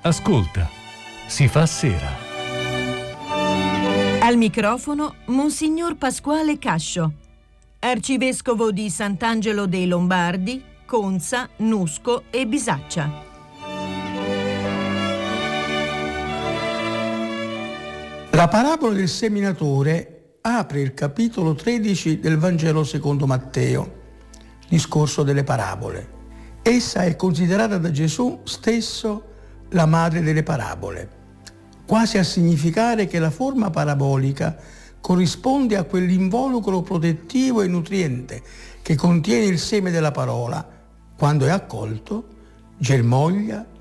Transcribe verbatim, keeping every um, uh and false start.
Ascolta, si fa sera. Al microfono Monsignor Pasquale Cascio, arcivescovo di Sant'Angelo dei Lombardi, Conza, Nusco e Bisaccia. La parabola del seminatore apre il capitolo tredici del Vangelo secondo Matteo, discorso delle parabole. Essa è considerata da Gesù stesso la madre delle parabole, quasi a significare che la forma parabolica corrisponde a quell'involucro protettivo e nutriente che contiene il seme della parola. Quando è accolto, germoglia,